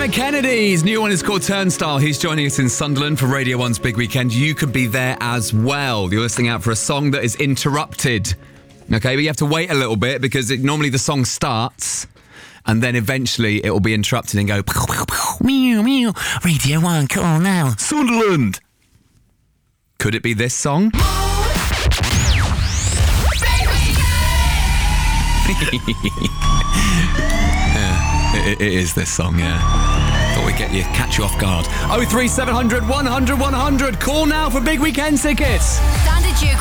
Dermot Kennedy's new one is called Turnstile. He's joining us in Sunderland for Radio 1's Big Weekend. You could be there as well. You're listening out for a song that is interrupted. Okay, but you have to wait a little bit because normally the song starts and then eventually it will be interrupted and go meow, meow. Radio 1, come on now. Sunderland. Could it be this song? It is this song, yeah. Thought we'd catch you off guard. 03700 100 100. Call now for Big Weekend tickets. Standard Duke